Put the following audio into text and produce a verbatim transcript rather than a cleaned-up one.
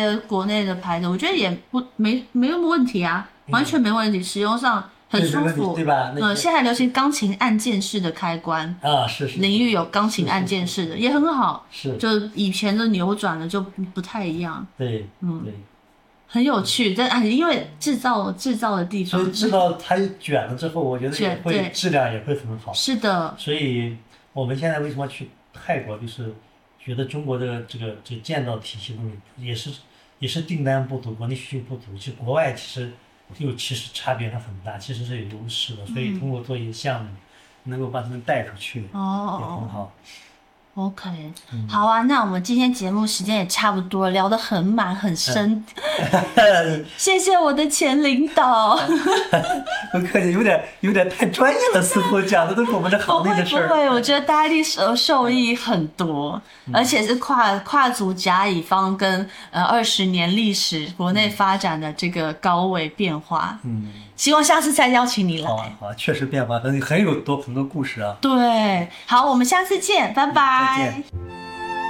些国内的牌子，我觉得也不没没什么问题啊，完全没问题，使用上很舒服， 对吧？ 呃，现在流行钢琴按键式的开关啊，是是， 淋浴有钢琴按键式的，也很好， 是， 就以前的扭转的就不太一样， 对，嗯，对。 很有趣，但啊，因为制造制造的地方， 所以制造它卷了之后，我觉得也会质量也会很好。 是的。 所以我们现在为什么去泰国，就是觉得中国的这个这个建造体系东西也是也是订单不足，国内需求不足，其实国外其实又其实差别它很大，其实是有优势的。所以通过做一些项目，能够把他们带出去， 哦， 也很好。 OK，、嗯、好啊，那我们今天节目时间也差不多，聊得很满很深，谢谢我的前领导。 不客气，有点有点太专业了，似乎讲的都是我们这行内的事儿。 不会，不会，我觉得大家受受益很多，嗯、而且是跨跨足甲乙方跟呃二十年历史国内发展的这个高维变化。嗯。希望下次再邀请你来。 好啊，好啊，确实变化很很有多很多故事啊。 对，好，我们下次见，拜拜。 再见。